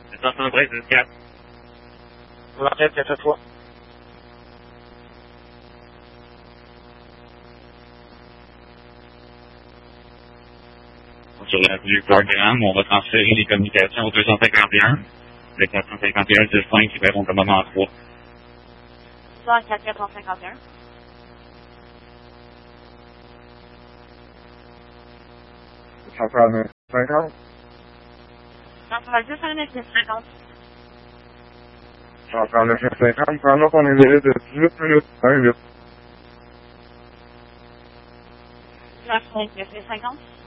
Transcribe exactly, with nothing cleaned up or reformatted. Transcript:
Attention, Brest, dix quatre. On l'arrête, quatre fois. Sur l'avenue Clark-Graham, on va transférer les communications au deux cent cinquante et un. Le quatre cent cinquante et un dix cinq qui verront comme moment trois. Soir quatre quatre cent cinquante et un. Centrale cinquante. Centrale dix un neuf cinquante. Centrale neuf cinquante. Pendant qu'on est délai de dix-huit minutes. un huit. neuf cinquante.